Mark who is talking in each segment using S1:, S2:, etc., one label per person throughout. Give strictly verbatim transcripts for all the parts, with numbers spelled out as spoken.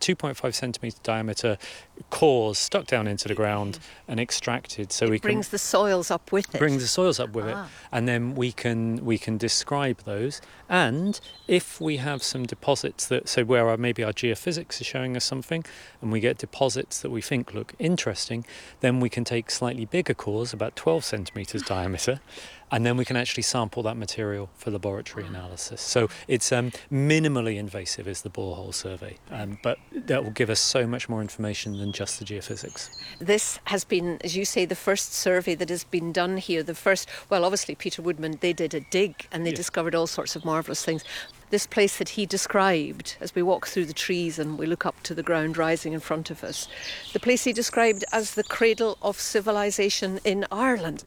S1: two point five centimetre diameter cores stuck down into the ground and extracted. So
S2: it
S1: we
S2: brings
S1: can
S2: the soils up with it.
S1: Brings the soils up with
S2: ah.
S1: it, and then we can we can describe those. And if we have some deposits that, so where our, maybe our geophysics is showing us something, and we get deposits that we think look interesting, then we can take slightly bigger cores, about twelve centimetres diameter, and then we can actually sample that material for laboratory analysis. So it's um, minimally invasive is the borehole survey, um, but that will give us so much more information than just the geophysics.
S2: This has been, as you say, the first survey that has been done here. The first, well, obviously Peter Woodman, they did a dig and they
S1: yeah.
S2: discovered all sorts of marvellous things. This place that he described, as we walk through the trees and we look up to the ground rising in front of us, the place he described as the cradle of civilization in Ireland.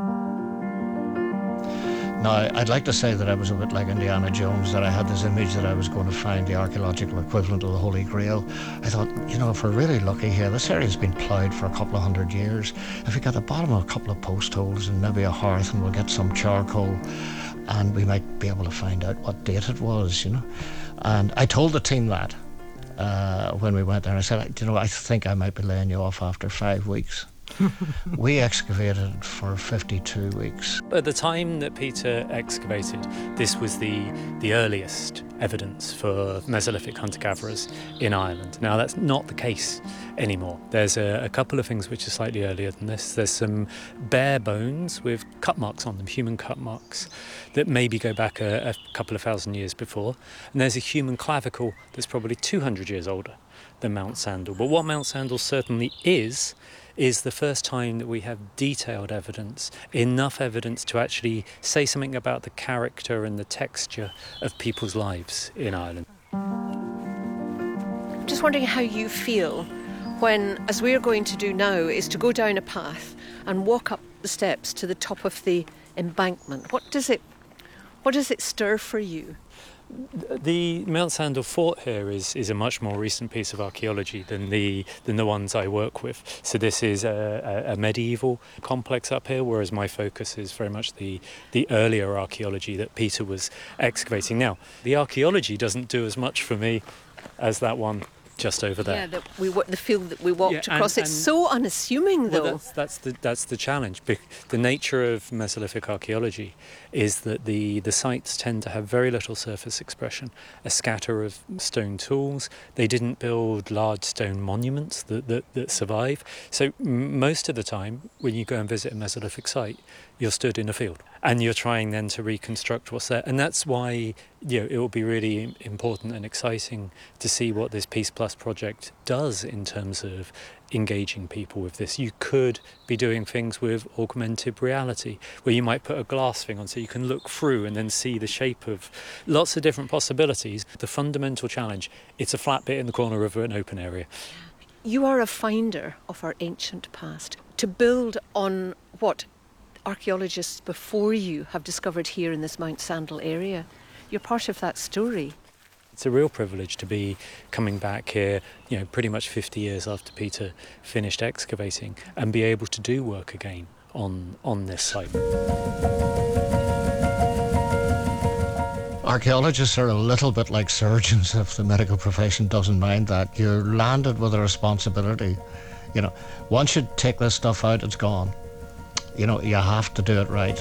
S3: Now, I'd like to say that I was a bit like Indiana Jones, that I had this image that I was going to find the archaeological equivalent of the Holy Grail. I thought, you know, if we're really lucky here, this area's been ploughed for a couple of hundred years. If we get the bottom of a couple of post holes and maybe a hearth, and we'll get some charcoal, and we might be able to find out what date it was, you know. And I told the team that uh, when we went there. I said, you know, I think I might be laying you off after five weeks. We excavated for fifty-two weeks.
S1: At the time that Peter excavated, this was the, the earliest evidence for Mesolithic hunter-gatherers in Ireland. Now, that's not the case anymore. There's a, a couple of things which are slightly earlier than this. There's some bare bones with cut marks on them, human cut marks, that maybe go back a, a couple of thousand years before. And there's a human clavicle that's probably two hundred years older than Mount Sandal. But what Mount Sandal certainly is, is the first time that we have detailed evidence, enough evidence to actually say something about the character and the texture of people's lives in Ireland.
S2: I'm just wondering how you feel when, as we're going to do now, is to go down a path and walk up the steps to the top of the embankment. What does it, what does it stir for you?
S1: The Mount Sandal fort here is, is a much more recent piece of archaeology than the than the ones I work with. So this is a, a, a medieval complex up here, whereas my focus is very much the, the earlier archaeology that Peter was excavating. Now, the archaeology doesn't do as much for me as that one just over there.
S2: Yeah, the, we, the field that we walked
S1: yeah,
S2: across.
S1: And,
S2: it's
S1: and,
S2: so unassuming, though.
S1: Well, that's, that's the that's the challenge. The nature of Mesolithic archaeology is that the, the sites tend to have very little surface expression, a scatter of stone tools. They didn't build large stone monuments that, that, that survive. So m- most of the time, when you go and visit a Mesolithic site, you're stood in a field and you're trying then to reconstruct what's there. And that's why, you know, it will be really important and exciting to see what this Peace Plus project does in terms of engaging people with this. You could be doing things with augmented reality, where you might put a glass thing on so you can look through and then see the shape of lots of different possibilities. The fundamental challenge, it's a flat bit in the corner of an open area.
S2: You are a finder of our ancient past. To build on what archaeologists before you have discovered here in this Mount Sandal area, you're part of that story.
S1: It's a real privilege to be coming back here, you know, pretty much fifty years after Peter finished excavating, and be able to do work again on, on this site.
S3: Archaeologists are a little bit like surgeons, if the medical profession doesn't mind that. You're landed with a responsibility. You know, once you take this stuff out, it's gone. You know, you have to do it right.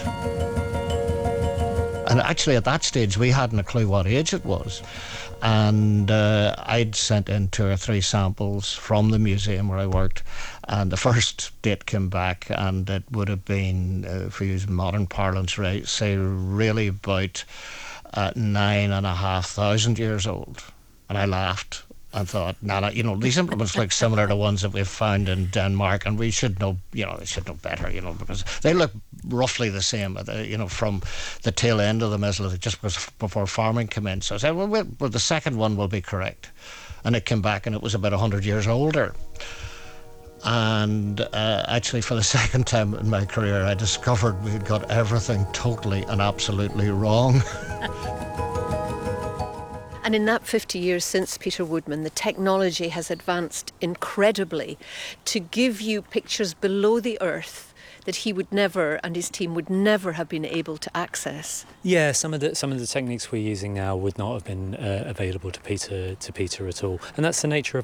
S3: And actually at that stage we hadn't a clue what age it was, and uh, I'd sent in two or three samples from the museum where I worked, and the first date came back and it would have been, uh, if we use modern parlance, right, say really about uh, nine and a half thousand years old. And I laughed and thought, nah, nah, you know, these implements look similar to ones that we've found in Denmark, and we should know, you know, they should know better, you know, because they look roughly the same, you know, from the tail end of the Mesolithic, just before farming commenced. So I said, well, well, well, the second one will be correct. And it came back and it was about one hundred years older. And uh, actually, for the second time in my career, I discovered we had got everything totally and absolutely wrong.
S2: And in that fifty years since Peter Woodman, the technology has advanced incredibly to give you pictures below the earth that he would never, and his team would never have been able to access.
S1: Yeah, some of the some of the techniques we're using now would not have been uh, available to Peter to Peter at all, and that's the nature of